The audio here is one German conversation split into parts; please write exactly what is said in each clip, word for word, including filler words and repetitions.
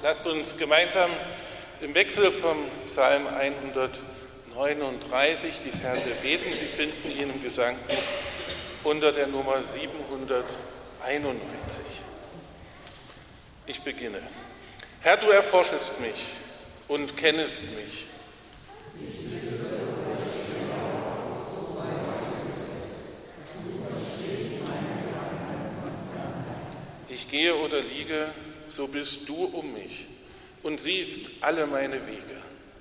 Lasst uns gemeinsam im Wechsel vom Psalm hundertneununddreißig die Verse beten. Sie finden ihn im Gesangbuch unter der Nummer siebenhunderteinundneunzig. Ich beginne. Herr, du erforschest mich und kennest mich. Ich gehe oder liege, so bist du um mich und siehst alle meine Wege.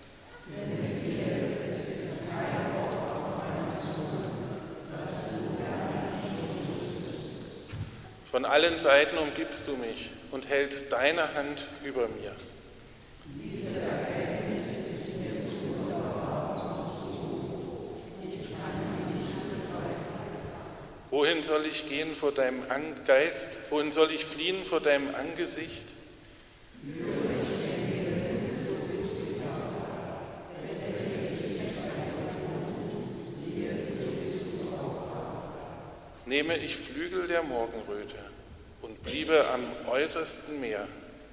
Von allen Seiten umgibst du mich und hältst deine Hand über mir. Wohin soll ich gehen vor deinem Geist? Wohin soll ich fliehen vor deinem Angesicht? Nehme ich Flügel der Morgenröte und bliebe am äußersten Meer.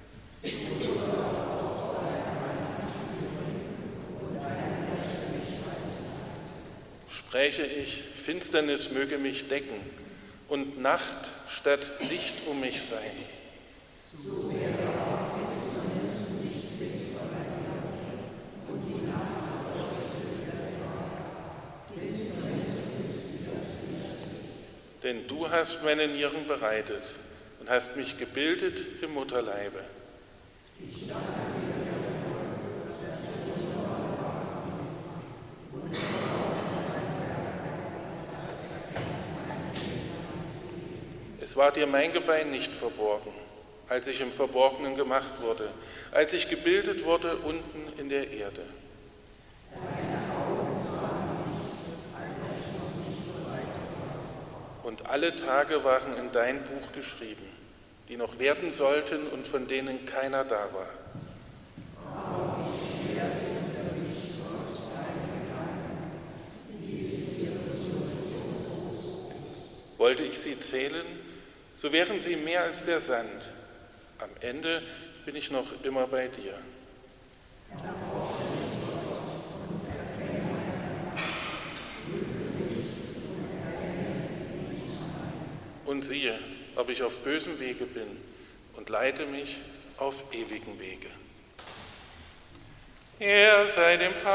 Spräche ich, Finsternis möge mich decken und Nacht statt Licht um mich sein. Denn du hast meine Nieren bereitet und hast mich gebildet im Mutterleibe. Es war dir mein Gebein nicht verborgen, als ich im Verborgenen gemacht wurde, als ich gebildet wurde unten in der Erde. Und alle Tage waren in dein Buch geschrieben, die noch werden sollten und von denen keiner da war. Wollte ich sie zählen, so wären sie mehr als der Sand. Am Ende bin ich noch immer bei dir. Und siehe, ob ich auf bösem Wege bin und leite mich auf ewigen Wege. Er sei dem Vater